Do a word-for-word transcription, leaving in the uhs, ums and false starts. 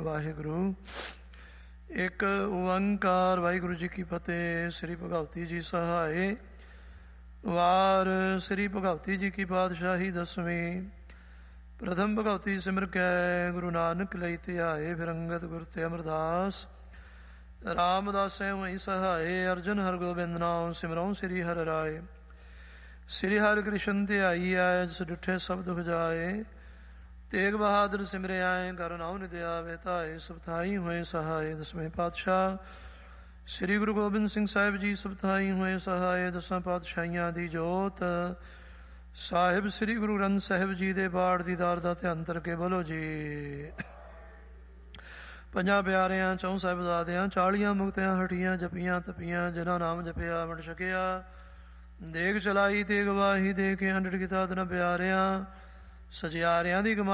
ਵਾਹਿਗੁਰੂ। ਇੱਕ ਓੰਕਾਰ। ਵਾਹਿਗੁਰੂ ਜੀ ਕੀ ਫਤਿਹ। ਸ੍ਰੀ ਭਗਵਤੀ ਜੀ ਸਹਾਏ। ਵਾਰ ਸ੍ਰੀ ਭਗਵਤੀ ਜੀ ਕੀ ਪਾਤਸ਼ਾਹੀ ਦਸਵੀਂ। ਪ੍ਰਥਮ ਭਗਵਤੀ ਸਿਮਰ ਕੈ ਗੁਰੂ ਨਾਨਕ ਲਈ ਧਿਆਏ। ਫਿਰ ਅੰਗਦ ਗੁਰ ਤੇ ਅਮਰਦਾਸ ਰਾਮਦਾਸੈ ਹੋਈ ਸਹਾਏ। ਅਰਜਨ ਹਰਗੋਬਿੰਦ ਨਾਮ ਸਿਮਰਉ ਸ੍ਰੀ ਹਰਿ ਰਾਏ। ਸ੍ਰੀ ਹਰਿ ਕ੍ਰਿਸ਼ਨ ਧਿਆਈ ਆਇ ਜਿਸ ਡਿਠੇ ਸਬਦ ਵਜਾਏ। ਤੇਗ ਬਹਾਦਰ ਸਿਮਰਿਆਏ ਕਰ ਨਾਉ ਨਿਧਿ ਆਵੇ ਧਾਏ। ਸਭ ਥਾਈ ਹੋਏ ਸਹਾਏ। ਦਸਵੇਂ ਪਾਤਸ਼ਾਹ ਸ੍ਰੀ ਗੁਰੂ ਗੋਬਿੰਦ ਸਿੰਘ ਸਾਹਿਬ ਜੀ ਸਭ ਥਾਈ ਹੋਏ ਸਹਾਏ। ਦਸਾਂ ਪਾਤਸ਼ਾਹੀਆਂ ਦੀ ਜੋਤ ਸਾਹਿਬ ਸ੍ਰੀ ਗੁਰੂ ਗ੍ਰੰਥ ਸਾਹਿਬ ਜੀ ਦੇ ਬਾੜ ਦੀ ਦਾਰ ਦਾ ਧਿਆਨ ਕਰਕੇ ਬੋਲੋ ਜੀ। ਪੰਜਾਂ ਪਿਆਰਿਆਂ ਚੌਂ ਸਾਹਿਬਜ਼ਾਦਿਆਂ ਚਾਲੀਆਂ ਮੁਕਤਿਆਂ ਹਟੀਆਂ ਜਪੀਆਂ ਤਪੀਆਂ ਜਿਨ੍ਹਾਂ ਨਾਮ ਜਪਿਆ ਵੰਡ ਛਕਿਆ। ਦੇਗ ਚਲਾਈ ਤੇ ਗਵਾਹੀ ਦੇ ਕੇ ਹੰਡੜ ਕੀਤਾ ਤਨ ਪਿਆਰਿਆਂ ਸਚਿਆਰਿਆਂ ਦੀ ਕਮਾਈ